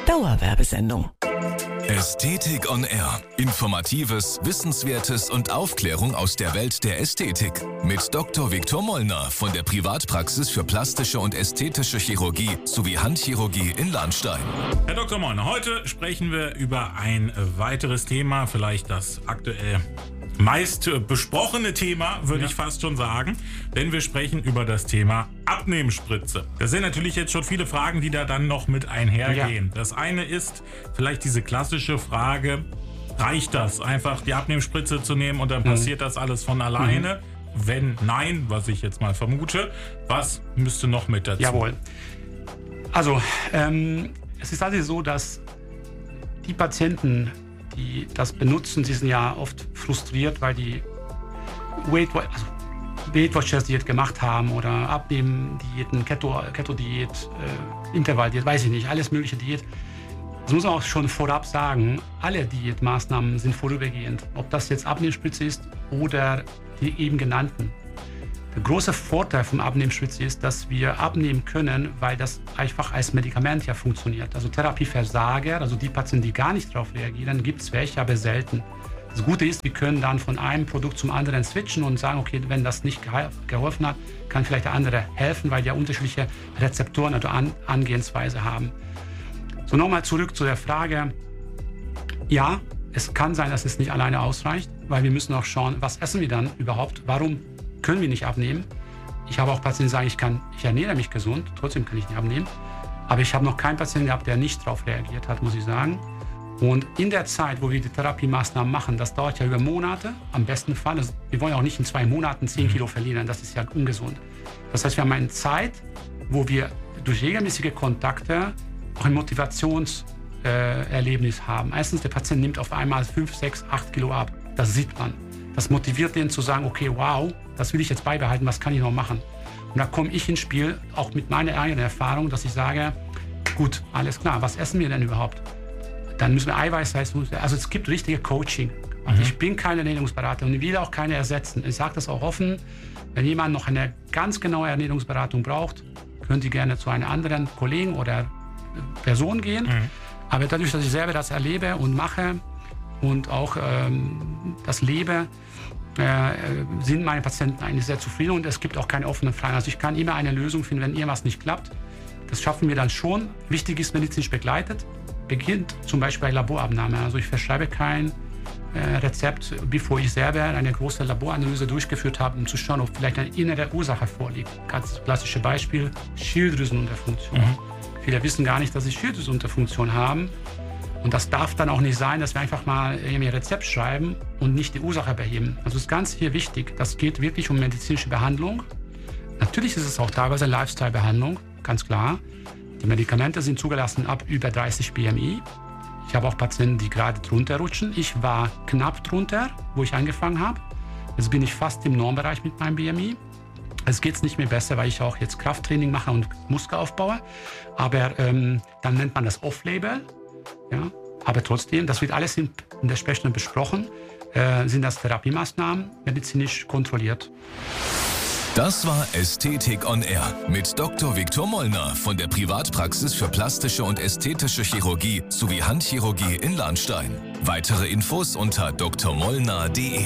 Dauerwerbesendung. Ästhetik on Air. Informatives, Wissenswertes und Aufklärung aus der Welt der Ästhetik. Mit Dr. Viktor Mollner von der Privatpraxis für plastische und ästhetische Chirurgie sowie Handchirurgie in Lahnstein. Herr Dr. Mollner, heute sprechen wir über ein weiteres Thema, vielleicht das aktuell meist besprochene Thema, würde ich fast schon sagen, denn wir sprechen über das Thema Abnehmspritze. Das sind natürlich jetzt schon viele Fragen, die da dann noch mit einhergehen. Ja. Das eine ist vielleicht diese klassische Frage, reicht das, einfach die Abnehmspritze zu nehmen und dann passiert das alles von alleine? Wenn nein, was ich jetzt mal vermute, was müsste noch mit dazu? Jawohl. Also, es ist also so, dass die Patienten, die das benutzen, sie sind ja oft frustriert, weil die Weight Watchers Diät gemacht haben oder Abnehmen-Diäten, Keto-Diät, Intervall-Diät, weiß ich nicht, alles mögliche Diät. Das muss man auch schon vorab sagen, alle Diätmaßnahmen sind vorübergehend. Ob das jetzt Abnehmspritze ist oder die eben genannten. Der große Vorteil vom Abnehmspritze ist, dass wir abnehmen können, weil das einfach als Medikament ja funktioniert. Also Therapieversager, also die Patienten, die gar nicht darauf reagieren, gibt es welche, aber selten. Das Gute ist, wir können dann von einem Produkt zum anderen switchen und sagen, okay, wenn das nicht geholfen hat, kann vielleicht der andere helfen, weil die ja unterschiedliche Rezeptoren oder Angehensweise haben. So, nochmal zurück zu der Frage. Ja, es kann sein, dass es nicht alleine ausreicht, weil wir müssen auch schauen, was essen wir dann überhaupt, warum können wir nicht abnehmen. Ich habe auch Patienten, die sagen, ich ernähre mich gesund, trotzdem kann ich nicht abnehmen. Aber ich habe noch keinen Patienten gehabt, der nicht darauf reagiert hat, muss ich sagen. Und in der Zeit, wo wir die Therapiemaßnahmen machen, das dauert ja über Monate, am besten Fall. Also wir wollen ja auch nicht in 2 Monaten 10 Kilo verlieren, das ist ja ungesund. Das heißt, wir haben eine Zeit, wo wir durch regelmäßige Kontakte auch ein Motivationserlebnis haben. Erstens, der Patient nimmt auf einmal 5, 6, 8 Kilo ab. Das sieht man. Das motiviert den zu sagen, okay, wow, das will ich jetzt beibehalten, was kann ich noch machen? Und da komme ich ins Spiel, auch mit meiner eigenen Erfahrung, dass ich sage, gut, alles klar, was essen wir denn überhaupt? Dann müssen wir Eiweiß, also es gibt richtige Coaching. Also ich bin keine Ernährungsberater und will auch keine ersetzen. Ich sage das auch offen, wenn jemand noch eine ganz genaue Ernährungsberatung braucht, können Sie gerne zu einem anderen Kollegen oder Person gehen. Aber dadurch, dass ich selber das erlebe und mache und auch das lebe, sind meine Patienten eigentlich sehr zufrieden und es gibt auch keine offenen Fragen. Also ich kann immer eine Lösung finden, wenn irgendwas nicht klappt. Das schaffen wir dann schon. Wichtig ist, medizinisch begleitet. Beginnt zum Beispiel bei Laborabnahme. Also ich verschreibe kein Rezept, bevor ich selber eine große Laboranalyse durchgeführt habe, um zu schauen, ob vielleicht eine innere Ursache vorliegt. Ganz klassisches Beispiel, Schilddrüsenunterfunktion. Viele wissen gar nicht, dass sie Schilddrüsenunterfunktion haben. Und das darf dann auch nicht sein, dass wir einfach mal ein Rezept schreiben und nicht die Ursache beheben. Also das ist ganz hier wichtig. Das geht wirklich um medizinische Behandlung. Natürlich ist es auch teilweise Lifestyle-Behandlung, ganz klar. Die Medikamente sind zugelassen ab über 30 BMI. Ich habe auch Patienten, die gerade drunter rutschen. Ich war knapp drunter, wo ich angefangen habe. Jetzt bin ich fast im Normbereich mit meinem BMI. Es geht nicht mehr besser, weil ich auch jetzt Krafttraining mache und Muskel aufbaue. Aber dann nennt man das Off-Label. Ja, aber trotzdem, das wird alles in der Sprechstunde besprochen, sind das Therapiemaßnahmen medizinisch kontrolliert. Das war Ästhetik on Air mit Dr. Viktor Mollner von der Privatpraxis für plastische und ästhetische Chirurgie sowie Handchirurgie in Lahnstein. Weitere Infos unter drmollner.de.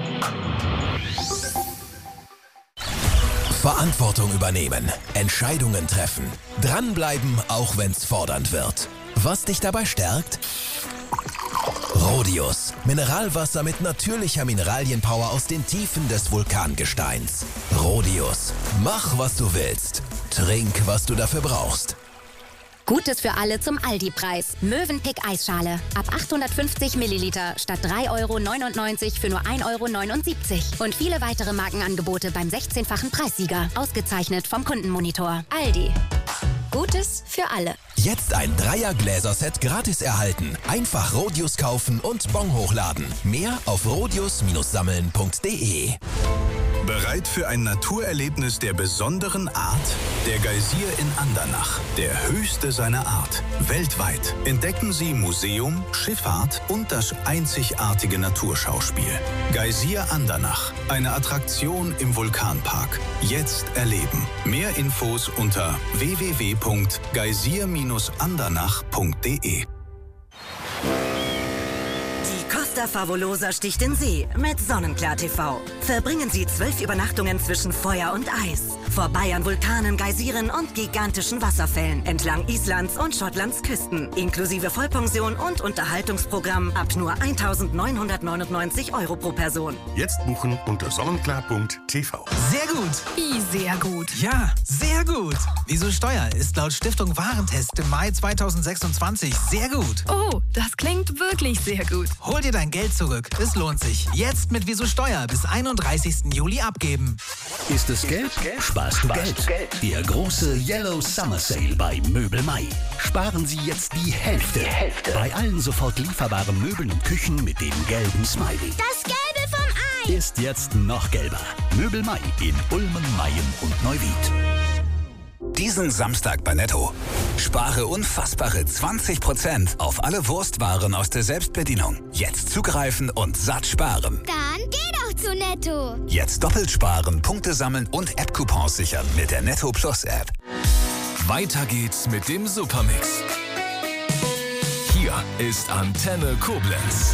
Verantwortung übernehmen, Entscheidungen treffen, dranbleiben, auch wenn's fordernd wird. Was dich dabei stärkt? Rhodius. Mineralwasser mit natürlicher Mineralienpower aus den Tiefen des Vulkangesteins. Rhodius. Mach, was du willst. Trink, was du dafür brauchst. Gutes für alle zum Aldi-Preis. Mövenpick Eisschale. Ab 850 Milliliter statt 3,99 € für nur 1,79 € Und viele weitere Markenangebote beim 16-fachen Preissieger. Ausgezeichnet vom Kundenmonitor. Aldi. Gutes für alle. Jetzt ein 3er-Gläserset gratis erhalten. Einfach Rhodius kaufen und Bon hochladen. Mehr auf rhodius-sammeln.de. Bereit für ein Naturerlebnis der besonderen Art? Der Geysir in Andernach, der höchste seiner Art. Weltweit entdecken Sie Museum, Schifffahrt und das einzigartige Naturschauspiel. Geysir Andernach, eine Attraktion im Vulkanpark. Jetzt erleben. Mehr Infos unter www.geysir-andernach.de. Costa Favolosa sticht in See mit Sonnenklar TV. Verbringen Sie 12 Übernachtungen zwischen Feuer und Eis. Vorbei an Vulkanen, Geysiren und gigantischen Wasserfällen entlang Islands und Schottlands Küsten. Inklusive Vollpension und Unterhaltungsprogramm ab nur 1.999 € pro Person. Jetzt buchen unter sonnenklar.tv. Sehr gut. Wie sehr gut? Ja, sehr gut. Wieso Steuer ist laut Stiftung Warentest im Mai 2026 sehr gut. Oh, das klingt wirklich sehr gut. Hol dir dein Geld zurück. Es lohnt sich. Jetzt mit Wieso Steuer bis 31. Juli abgeben. Ist es gelb? Sparst du Geld. Der große Yellow Summer Sale bei Möbel Mai. Sparen Sie jetzt die Hälfte. Bei allen sofort lieferbaren Möbeln und Küchen mit dem gelben Smiley. Das Gelbe vom Ei. Ist jetzt noch gelber. Möbel Mai in Ulmen, Mayen und Neuwied. Diesen Samstag bei Netto. Spare unfassbare 20% auf alle Wurstwaren aus der Selbstbedienung. Jetzt zugreifen und satt sparen. Dann geh doch zu Netto. Jetzt doppelt sparen, Punkte sammeln und App-Coupons sichern mit der Netto Plus App. Weiter geht's mit dem Supermix. Hier ist Antenne Koblenz.